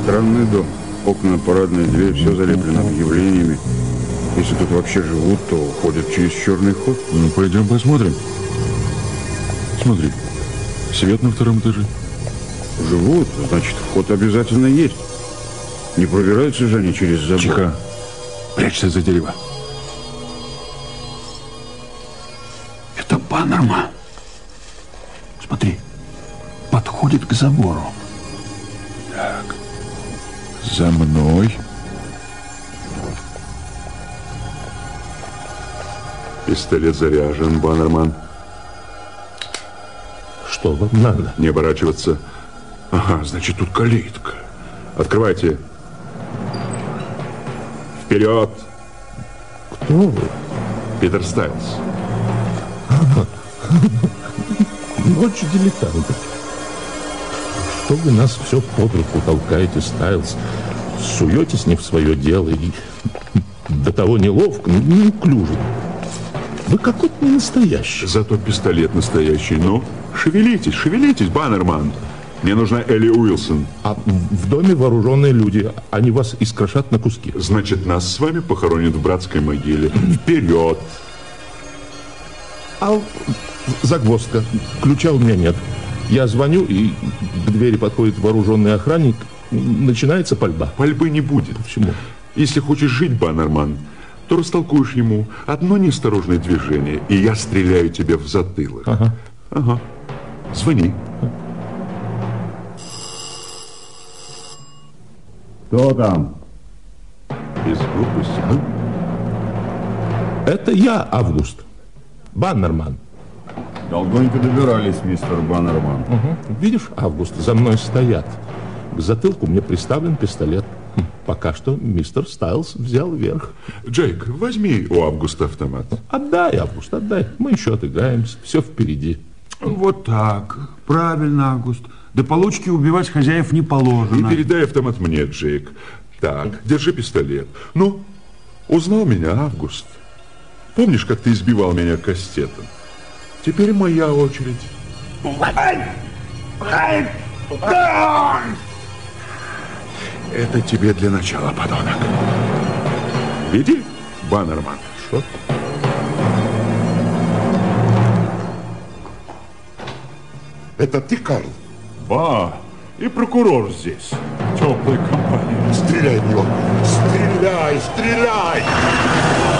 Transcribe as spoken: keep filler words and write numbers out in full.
Странный дом. Окна, парадная дверь, все залеплено объявлениями. Если тут вообще живут, то ходят через черный ход. Ну, пойдем посмотрим. Смотри, свет на втором этаже. Живут, значит, вход обязательно есть. Не пробираются же они через забор. Тихо. Прячься за дерево. Это Баннерман. Смотри, подходит к забору. Так, за мной. Пистолет заряжен, Баннерман. Что вам надо? Не оборачиваться. Ага, значит, тут калитка. Открывайте. Вперед! Кто вы? Питер Стайлс. Ночь дилетантов. Что вы нас все под руку толкаете, Стайлс? Суетесь не в свое дело и до того неловко, неуклюже. Вы какой-то не настоящий. Зато пистолет настоящий. Ну, шевелитесь, шевелитесь, Баннерман. Мне нужна Элли Уилсон. А в доме вооруженные люди. Они вас искрошат на куски. Значит, нас с вами похоронят в братской могиле. Вперед! А загвоздка. Ключа у меня нет. Я звоню, и к двери подходит вооруженный охранник. Начинается пальба. Пальбы не будет. Почему? Если хочешь жить, Баннерман, то растолкуешь ему одно неосторожное движение, и я стреляю тебе в затылок. Ага. Ага. Звони. Кто там? Без глупости, ну? Это я, Август. Баннерман. Долгонько добирались, мистер Баннерман. Угу. Видишь, Август, за мной стоят. К затылку мне приставлен пистолет. Пока что мистер Стайлс взял верх. Джейк, возьми у Августа автомат. Отдай, Август, отдай. Мы еще отыграемся. Все впереди. Вот так. Правильно, Август. До получки убивать хозяев не положено. И передай автомат мне, Джейк. Так, держи пистолет. Ну, узнал меня, Август? Помнишь, как ты избивал меня кастетом? Теперь моя очередь. Это тебе для начала, подонок. Види, Баннерман? Что? Это ты, Карл? Ба, и прокурор здесь. Теплая компания. Стреляй в него! Стреляй, стреляй!